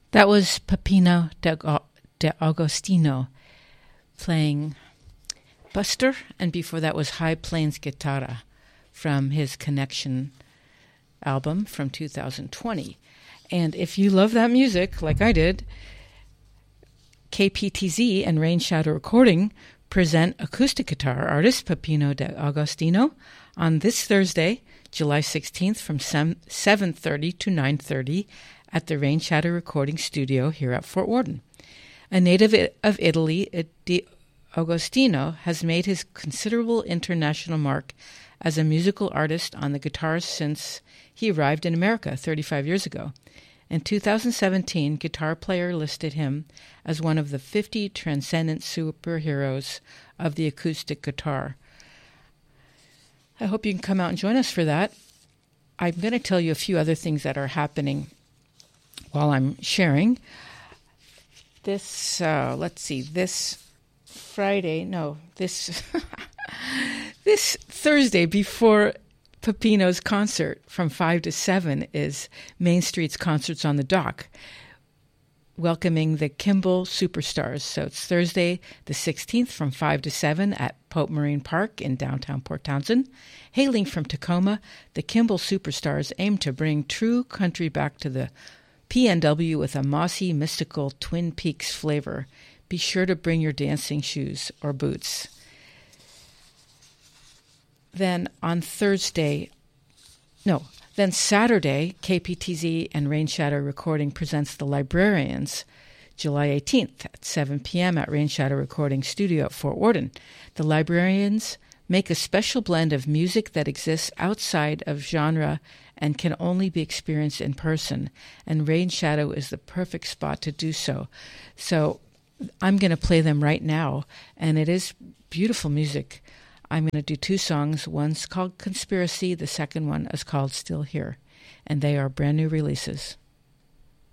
That was Peppino de Agostino playing Buster, and before that was High Plains Guitarra from his Connection album from 2020. And if you love that music, like I did, KPTZ and Rain Shadow Recording present acoustic guitar artist Peppino de Agostino on this Thursday, July 16th from 7:30 to 9:30 at the Rain Shadow Recording Studio here at Fort Worden. A native of Italy, de Agostino has made his considerable international mark as a musical artist on the guitars since he arrived in America 35 years ago. In 2017, Guitar Player listed him as one of the 50 transcendent superheroes of the acoustic guitar. I hope you can come out and join us for that. I'm going to tell you a few other things that are happening while I'm sharing. This this Thursday before Peppino's concert from 5 to 7 is Main Street's Concerts on the Dock, welcoming the Kimball Superstars. So it's Thursday the 16th from 5 to 7 at Pope Marine Park in downtown Port Townsend. Hailing from Tacoma, the Kimball Superstars aim to bring true country back to the PNW with a mossy, mystical Twin Peaks flavor. Be sure to bring your dancing shoes or boots. Then Saturday, KPTZ and Rain Shadow Recording presents The Librarians, July 18th at 7 p.m. at Rain Shadow Recording Studio at Fort Worden. The Librarians make a special blend of music that exists outside of genre and can only be experienced in person, and Rain Shadow is the perfect spot to do so. So I'm going to play them right now, and it is beautiful music. I'm going to do two songs. One's called Conspiracy. The second one is called Still Here. And they are brand new releases.